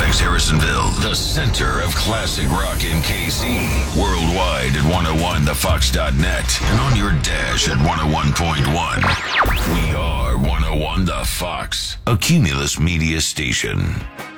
106 Harrisonville, the center of classic rock in KC. Worldwide at 101thefox.net and on your dash at 101.1. We are 101 The Fox, a Cumulus Media station.